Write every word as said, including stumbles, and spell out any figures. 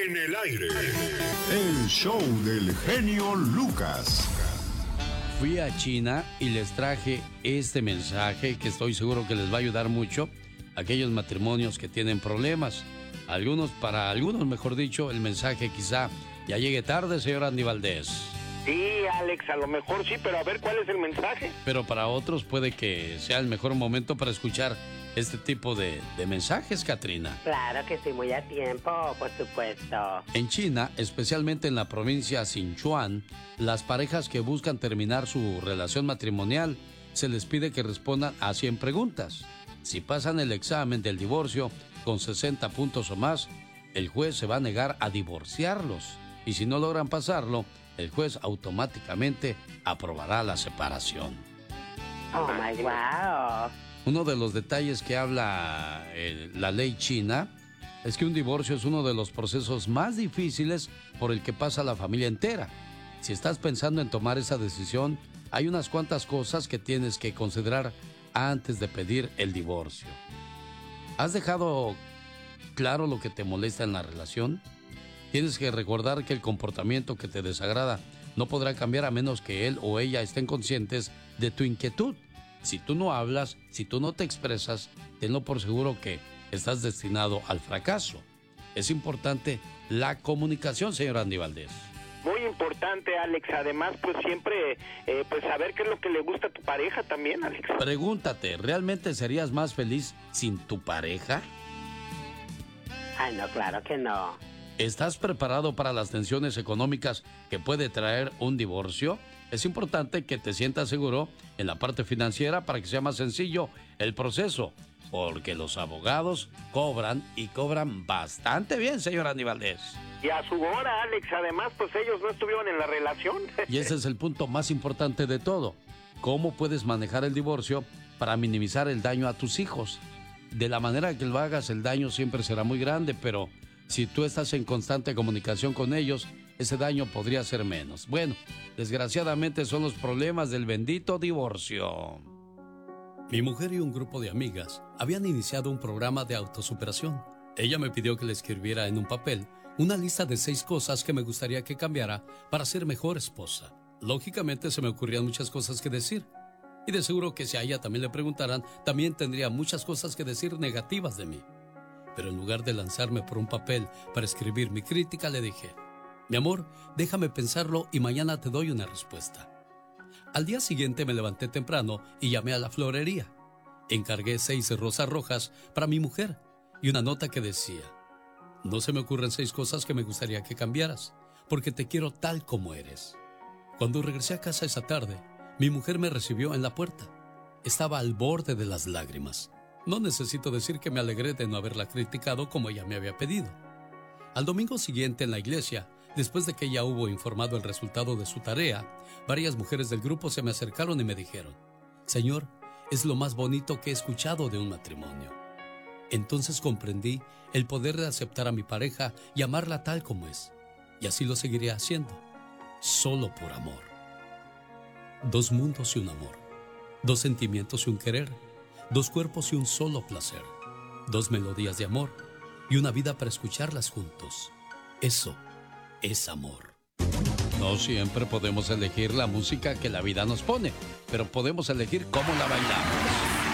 En el aire, el show del genio Lucas. Fui a China y les traje este mensaje que estoy seguro que les va a ayudar mucho a aquellos matrimonios que tienen problemas. Algunos, para algunos, mejor dicho, el mensaje quizá ya llegue tarde, señor Andy Valdés. Sí, Alex, a lo mejor sí, pero a ver, ¿cuál es el mensaje? Pero para otros puede que sea el mejor momento para escuchar este tipo de, de mensajes, Katrina. Claro que estoy muy a tiempo, por supuesto. En China, especialmente en la provincia Sichuan, las parejas que buscan terminar su relación matrimonial se les pide que respondan a cien preguntas. Si pasan el examen del divorcio con sesenta puntos o más, el juez se va a negar a divorciarlos. Y si no logran pasarlo, el juez automáticamente aprobará la separación. Oh, my wow. Uno de los detalles que habla eh, la ley china es que un divorcio es uno de los procesos más difíciles por el que pasa la familia entera. Si estás pensando en tomar esa decisión, hay unas cuantas cosas que tienes que considerar antes de pedir el divorcio. ¿Has dejado claro lo que te molesta en la relación? Tienes que recordar que el comportamiento que te desagrada no podrá cambiar a menos que él o ella estén conscientes de tu inquietud. Si tú no hablas, si tú no te expresas, tenlo por seguro que estás destinado al fracaso. Es importante la comunicación, señor Andy Valdés. Muy importante, Alex. Además, pues siempre, eh, pues saber qué es lo que le gusta a tu pareja también, Alex. Pregúntate, ¿realmente serías más feliz sin tu pareja? Ay, no, claro que no. ¿Estás preparado para las tensiones económicas que puede traer un divorcio? Es importante que te sientas seguro en la parte financiera para que sea más sencillo el proceso, porque los abogados cobran y cobran bastante bien, señor Andy Valdés. Y a su hora, Alex, además, pues ellos no estuvieron en la relación. Y ese es el punto más importante de todo. ¿Cómo puedes manejar el divorcio para minimizar el daño a tus hijos? De la manera que lo hagas, el daño siempre será muy grande, pero si tú estás en constante comunicación con ellos, ese daño podría ser menos. Bueno, desgraciadamente son los problemas del bendito divorcio. Mi mujer y un grupo de amigas habían iniciado un programa de autosuperación. Ella me pidió que le escribiera en un papel una lista de seis cosas que me gustaría que cambiara para ser mejor esposa. Lógicamente se me ocurrían muchas cosas que decir. Y de seguro que si a ella también le preguntaran, también tendría muchas cosas que decir negativas de mí. Pero en lugar de lanzarme por un papel para escribir mi crítica, le dije: mi amor, déjame pensarlo y mañana te doy una respuesta. Al día siguiente me levanté temprano y llamé a la florería. Encargué seis rosas rojas para mi mujer y una nota que decía: no se me ocurren seis cosas que me gustaría que cambiaras, porque te quiero tal como eres. Cuando regresé a casa esa tarde, mi mujer me recibió en la puerta. Estaba al borde de las lágrimas. No necesito decir que me alegré de no haberla criticado como ella me había pedido. Al domingo siguiente en la iglesia, después de que ella hubo informado el resultado de su tarea, varias mujeres del grupo se me acercaron y me dijeron: Señor, es lo más bonito que he escuchado de un matrimonio. Entonces comprendí el poder de aceptar a mi pareja y amarla tal como es. Y así lo seguiré haciendo, solo por amor. Dos mundos y un amor. Dos sentimientos y un querer. Dos cuerpos y un solo placer. Dos melodías de amor y una vida para escucharlas juntos. Eso es amor. No siempre podemos elegir la música que la vida nos pone, pero podemos elegir cómo la bailamos.